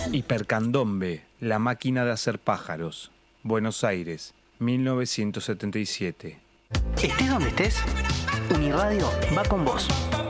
Hipercandombe, la máquina de hacer pájaros. Buenos Aires, 1977. Estés donde estés, Uniradio va con vos.